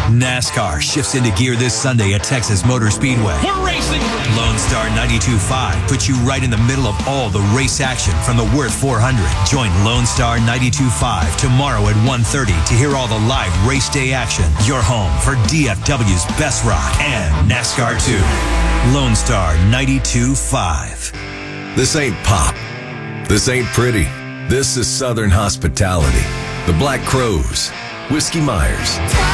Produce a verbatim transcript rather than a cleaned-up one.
NASCAR shifts into gear this Sunday at Texas Motor Speedway. We're racing! Lone Star ninety-two point five puts you right in the middle of all the race action from the Worth four hundred. Join Lone Star ninety-two point five tomorrow at one thirty to hear all the live race day action. Your home for D F W's best rock and NASCAR two. Lone Star ninety-two point five. This ain't pop. This ain't pretty. This is Southern hospitality. The Black Crows. Whiskey Myers.